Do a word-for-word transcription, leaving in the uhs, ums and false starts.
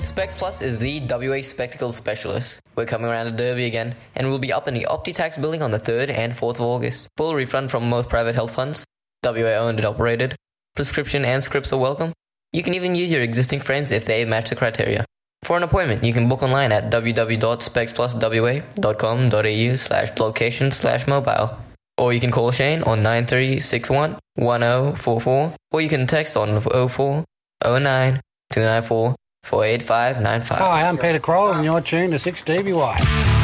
Specs Plus is the W A Spectacles specialist. We're coming around to Derby again, and we'll be up in the OptiTax building on the third and fourth of August. Full refund from most private health funds. W A owned and operated. Prescription and scripts are welcome. You can even use your existing frames if they match the criteria. For an appointment, you can book online at w w w dot specs plus w a dot com dot a u slash location slash mobile. Or you can call Shane on nine three six one one zero four four, or you can text on oh four oh nine two nine four four eight five nine five. Hi, I'm Peter Kroll and you're tuned to six D B Y.